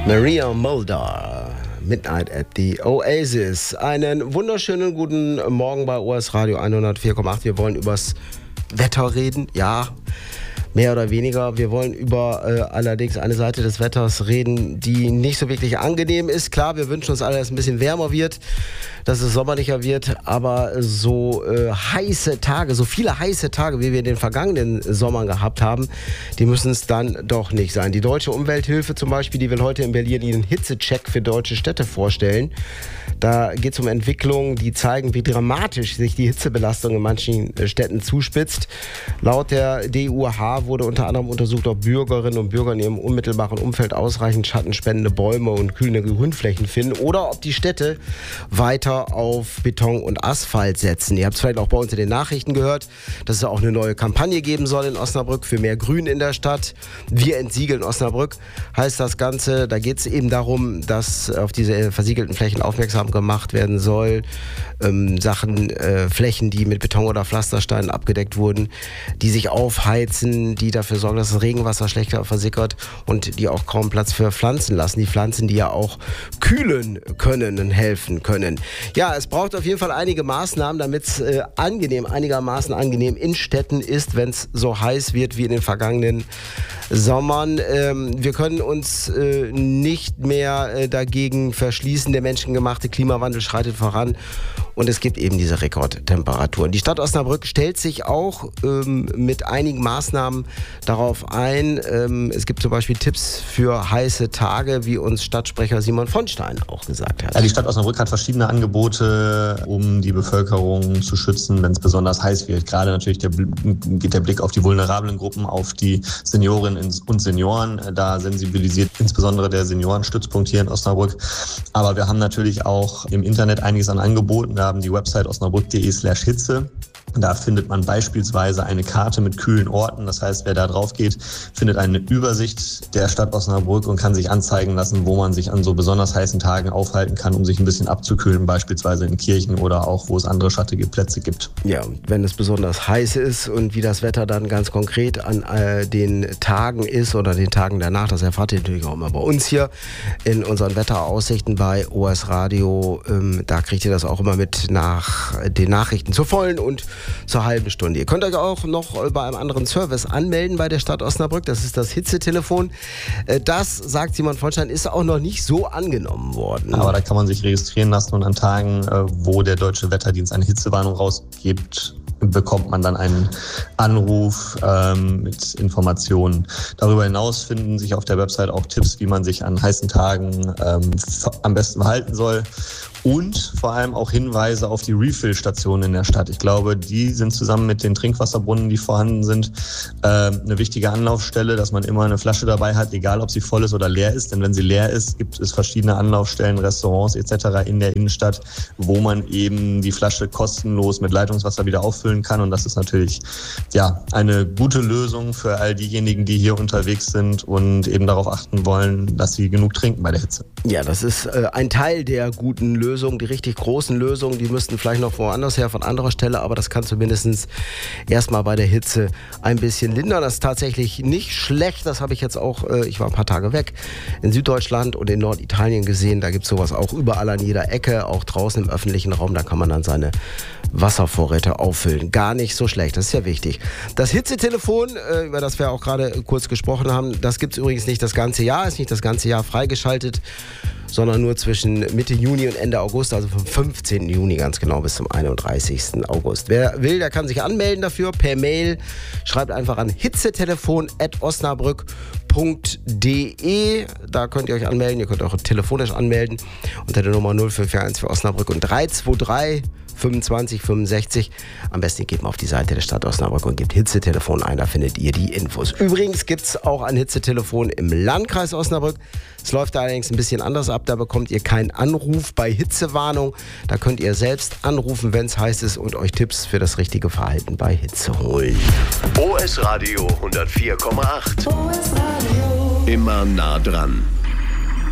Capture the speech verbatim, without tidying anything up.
Maria Muldaur, Midnight at the Oasis. Einen wunderschönen guten Morgen bei O S Radio hundertvier Komma acht. Wir wollen übers Wetter reden, ja, mehr oder weniger. Wir wollen über äh, allerdings eine Seite des Wetters reden, die nicht so wirklich angenehm ist. Klar, wir wünschen uns alle, dass es ein bisschen wärmer wird, dass es sommerlicher wird, aber so äh, heiße Tage, so viele heiße Tage, wie wir in den vergangenen Sommern gehabt haben, die müssen es dann doch nicht sein. Die Deutsche Umwelthilfe zum Beispiel, die will heute in Berlin ihren Hitzecheck für deutsche Städte vorstellen. Da geht es um Entwicklungen, die zeigen, wie dramatisch sich die Hitzebelastung in manchen Städten zuspitzt. Laut der D U H wurde unter anderem untersucht, ob Bürgerinnen und Bürger in ihrem unmittelbaren Umfeld ausreichend schattenspendende Bäume und kühlende Grünflächen finden oder ob die Städte weiter auf Beton und Asphalt setzen. Ihr habt es vielleicht auch bei uns in den Nachrichten gehört, dass es auch eine neue Kampagne geben soll in Osnabrück für mehr Grün in der Stadt. Wir entsiegeln Osnabrück, heißt das Ganze. Da geht es eben darum, dass auf diese versiegelten Flächen aufmerksam gemacht werden soll. Ähm, Sachen, äh, Flächen, die mit Beton oder Pflastersteinen abgedeckt wurden, die sich aufheizen, die dafür sorgen, dass das Regenwasser schlechter versickert und die auch kaum Platz für Pflanzen lassen. Die Pflanzen, die ja auch kühlen können und helfen können. Ja, es braucht auf jeden Fall einige Maßnahmen, damit es äh, angenehm, einigermaßen angenehm in Städten ist, wenn es so heiß wird wie in den vergangenen Sommern. Ähm, wir können uns äh, nicht mehr äh, dagegen verschließen. Der menschengemachte Klimawandel schreitet voran und es gibt eben diese Rekordtemperaturen. Die Stadt Osnabrück stellt sich auch ähm, mit einigen Maßnahmen darauf ein. Ähm, es gibt zum Beispiel Tipps für heiße Tage, wie uns Stadtsprecher Simon von Stein auch gesagt hat. Ja, die Stadt Osnabrück hat verschiedene Angebote, um die Bevölkerung zu schützen, wenn es besonders heiß wird. Gerade natürlich der, geht der Blick auf die vulnerablen Gruppen, auf die Seniorinnen und Senioren. Da sensibilisiert insbesondere der Seniorenstützpunkt hier in Osnabrück. Aber wir haben natürlich auch im Internet einiges an Angeboten. Wir haben die Website osnabrück.de slash Hitze. Da findet man beispielsweise eine Karte mit kühlen Orten. Das heißt, wer da drauf geht, findet eine Übersicht der Stadt Osnabrück und kann sich anzeigen lassen, wo man sich an so besonders heißen Tagen aufhalten kann, um sich ein bisschen abzukühlen, beispielsweise in Kirchen oder auch, wo es andere schattige Plätze gibt. Ja, wenn es besonders heiß ist und wie das Wetter dann ganz konkret an äh, den Tagen ist oder den Tagen danach, das erfahrt ihr natürlich auch immer bei uns hier in unseren Wetteraussichten bei O S Radio. Ähm, da kriegt ihr das auch immer mit nach den Nachrichten zur vollen und zur halben Stunde. Ihr könnt euch auch noch bei einem anderen Service anmelden bei der Stadt Osnabrück. Das ist das Hitzetelefon. Das, sagt Simon von Stein, ist auch noch nicht so angenommen worden. Aber da kann man sich registrieren lassen und an Tagen, wo der Deutsche Wetterdienst eine Hitzewarnung rausgibt, bekommt man dann einen Anruf ähm, mit Informationen. Darüber hinaus finden sich auf der Website auch Tipps, wie man sich an heißen Tagen ähm, am besten verhalten soll. Und vor allem auch Hinweise auf die Refill-Stationen in der Stadt. Ich glaube, die sind zusammen mit den Trinkwasserbrunnen, die vorhanden sind, äh, eine wichtige Anlaufstelle, dass man immer eine Flasche dabei hat, egal ob sie voll ist oder leer ist. Denn wenn sie leer ist, gibt es verschiedene Anlaufstellen, Restaurants et cetera in der Innenstadt, wo man eben die Flasche kostenlos mit Leitungswasser wieder auffüllen kann. Und das ist natürlich ja eine gute Lösung für all diejenigen, die hier unterwegs sind und eben darauf achten wollen, dass sie genug trinken bei der Hitze. Ja, das ist äh, ein Teil der guten Lösung. Die richtig großen Lösungen, die müssten vielleicht noch woanders her, von anderer Stelle, aber das kann zumindest erstmal bei der Hitze ein bisschen lindern. Das ist tatsächlich nicht schlecht, das habe ich jetzt auch, äh, ich war ein paar Tage weg, in Süddeutschland und in Norditalien gesehen, da gibt es sowas auch überall an jeder Ecke, auch draußen im öffentlichen Raum, da kann man dann seine Wasservorräte auffüllen. Gar nicht so schlecht, das ist ja wichtig. Das Hitzetelefon, äh, über das wir auch gerade kurz gesprochen haben, das gibt es übrigens nicht das ganze Jahr, ist nicht das ganze Jahr freigeschaltet, sondern nur zwischen Mitte Juni und Ende August, also vom fünfzehnten Juni ganz genau bis zum einunddreißigsten August. Wer will, der kann sich anmelden dafür per Mail. Schreibt einfach an hitzetelefon at osnabrück punkt de. Da könnt ihr euch anmelden. Ihr könnt auch telefonisch anmelden unter der Nummer null fünf vier eins für Osnabrück und drei zwei drei fünfundzwanzig fünfundsechzig. Am besten geht mal auf die Seite der Stadt Osnabrück und gebt Hitzetelefon ein, da findet ihr die Infos. Übrigens gibt es auch ein Hitzetelefon im Landkreis Osnabrück. Es läuft allerdings ein bisschen anders ab, da bekommt ihr keinen Anruf bei Hitzewarnung. Da könnt ihr selbst anrufen, wenn es heiß ist und euch Tipps für das richtige Verhalten bei Hitze holen. O S Radio hundertvier Komma acht. O S Radio. Immer nah dran.